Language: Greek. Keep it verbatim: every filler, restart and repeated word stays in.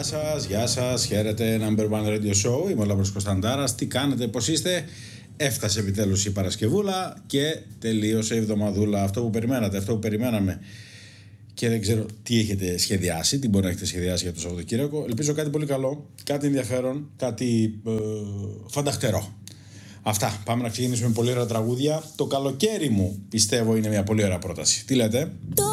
Γεια σας, γεια σας, χαίρετε, Number One Radio Show, είμαι ο Λάμπρος Κωνσταντάρας, τι κάνετε, πώς είστε? Έφτασε επιτέλους η Παρασκευούλα και τελείωσε η εβδομαδούλα, αυτό που περιμένατε, αυτό που περιμέναμε. Και δεν ξέρω τι έχετε σχεδιάσει, τι μπορεί να έχετε σχεδιάσει για το Σαββατοκύριακο. Ελπίζω κάτι πολύ καλό, κάτι ενδιαφέρον, κάτι ε, φανταχτερό. Αυτά, πάμε να ξεκινήσουμε με πολύ ωραία τραγούδια. Το καλοκαίρι μου πιστεύω είναι μια πολύ ωραία πρόταση. Τι λέτε?